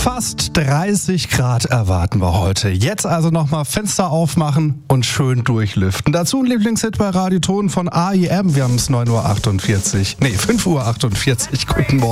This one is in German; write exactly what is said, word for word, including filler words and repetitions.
Fast dreißig Grad erwarten wir heute. Jetzt also nochmal Fenster aufmachen und schön durchlüften. Dazu ein Lieblingshit bei Radio Ton von A I M. Wir haben es neun Uhr achtundvierzig. Nee, fünf Uhr achtundvierzig. Guten Morgen.